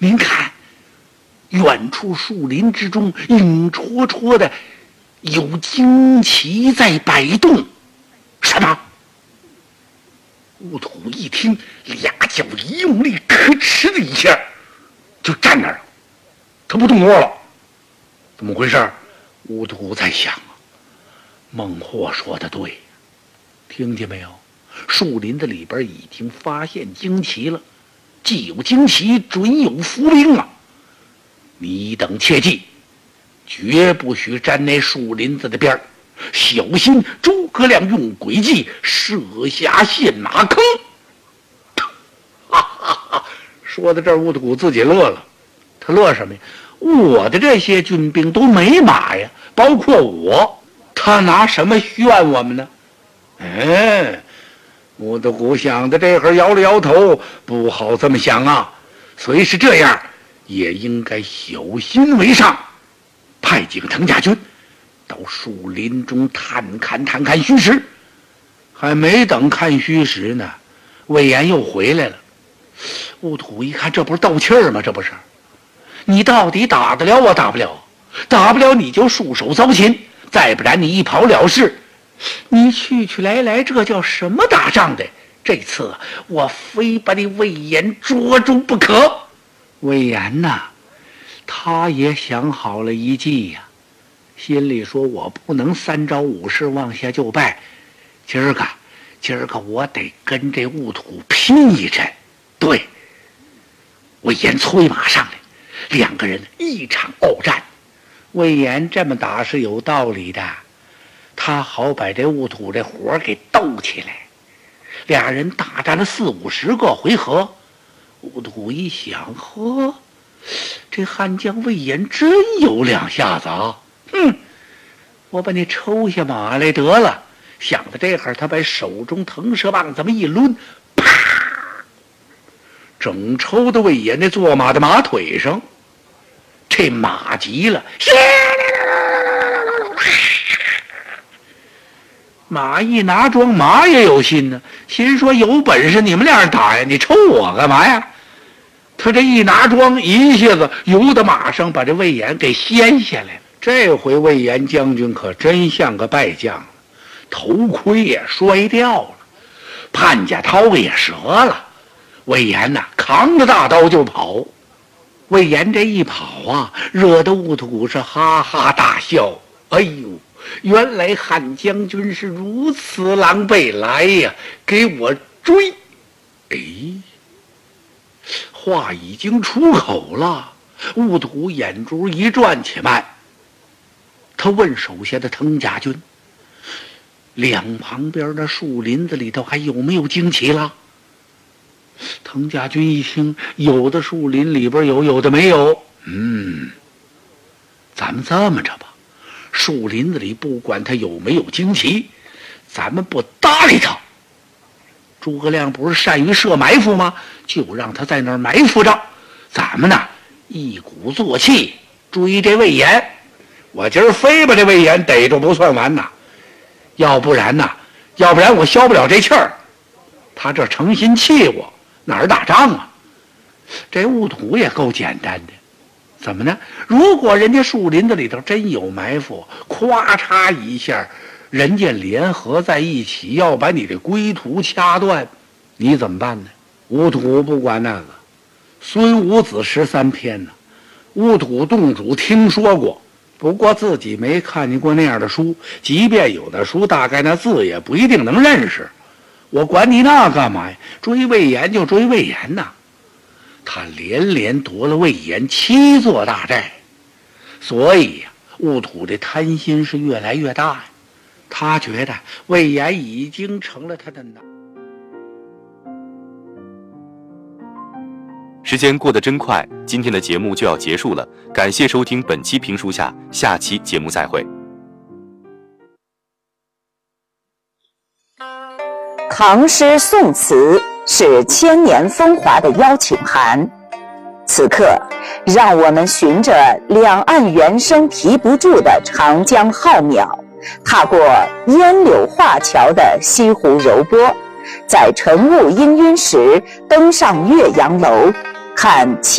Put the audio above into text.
您看，远处树林之中影绰绰的有旌旗在摆动。什么？乌土一听，俩脚一用力，咯吱的一下就站那儿了，他不动窝了。怎么回事？乌土在想啊，孟获说的对，听见没有？树林子里边已经发现旌旗了，既有旌旗，准有伏兵啊！你等切记，绝不许站那树林子的边儿，小心诸葛亮用诡计设下陷马坑。哈哈哈！说到这儿，乌土自己乐了。他乐什么呀？我的这些军兵都没马呀，包括我，他拿什么炫我们呢？乌土想的这会儿摇了摇头，不好这么想啊。虽是这样，也应该小心为上，派几个藤甲军到树林中探看虚实。还没等看虚实呢，魏延又回来了。乌土一看，这不是斗气儿吗？这不是，你到底打得了我打不了？打不了你就束手遭擒，再不然你一跑了事。你去来，这叫什么打仗的？这次我非把你魏延捉住不可。魏延呐，他也想好了一计呀，心里说我不能3招5式往下就败，今儿个我得跟这乌土拼一阵。对，魏延催马上来，两个人一场鏖战。魏延这么打是有道理的，他好把这乌土这火给斗起来。俩人大战了40-50个回合，乌土一想，呵，这汉将魏延真有2下子啊！我把你抽下马来得了。想到这会儿，他把手中腾蛇棒这么一抡，啪，整抽到魏延那坐马的马腿上。这马急了，马一拿桩，马也有心呢，心说有本事你们俩人打呀，你抽我干嘛呀？他这一拿桩，一下子游到马上，把这魏延给掀下来了。这回魏延将军可真像个败将了，头盔也摔掉了，潘家刀也折了。魏延呐，扛着大刀就跑。魏延这一跑啊，惹得乌土是哈哈大笑。哎呦，原来汉将军是如此狼狈，来呀，给我追！哎，话已经出口了，乌土眼珠一转，且慢。他问手下的藤甲军，两旁边的树林子里头还有没有旌旗了？藤甲军一听，有的树林里边有，有的没有。咱们这么着吧，树林子里不管他有没有旌旗，咱们不搭理他。诸葛亮不是善于设埋伏吗？就让他在那儿埋伏着，咱们呢一鼓作气追这魏延。我今儿非把这魏延逮住不算完呐，要不然我消不了这气儿。他这诚心气我，哪儿打仗啊？这乌土也够简单的，怎么呢？如果人家树林子里头真有埋伏，咵嚓一下，人家联合在一起要把你的归途掐断，你怎么办呢？乌土不管那个，孙武子13篇呢，乌土洞主听说过，不过自己没看见过那样的书，即便有的书，大概那字也不一定能认识。我管你那干嘛呀？追魏延就追魏延呐！他连夺了魏延7座大寨，所以呀，乌土的贪心是越来越大呀。他觉得魏延已经成了他的囊。 时间过得真快，今天的节目就要结束了，感谢收听本期评书下，下期节目再会。 唐诗宋词是千年风华的邀请函，此刻让我们循着两岸猿声啼不住的长江浩渺，踏过烟柳画桥的西湖柔波，在晨雾氤氲时登上岳阳楼，看